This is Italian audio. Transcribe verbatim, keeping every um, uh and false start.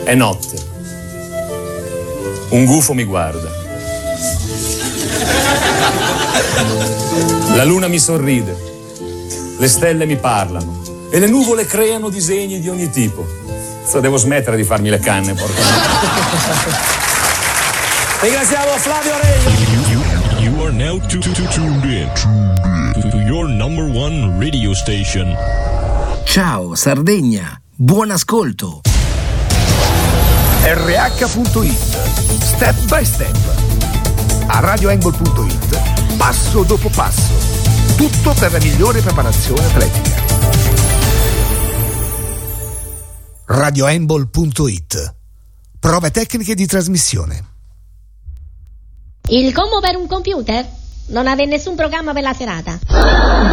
È notte. Un gufo mi guarda. La luna mi sorride. Le stelle mi parlano. E le nuvole creano disegni di ogni tipo. So, devo smettere di farmi le canne, porca. Ringraziamo Flavio Aurelio. You, you are now to, to, to, tuned in to, to your number one radio station. Ciao Sardegna, buon ascolto. R H punto it, step by step. A radioangle punto it, passo dopo passo. Tutto per la migliore preparazione atletica. radioangle punto it. Prove tecniche di trasmissione. Il combo per un computer? Non avete nessun programma per la serata?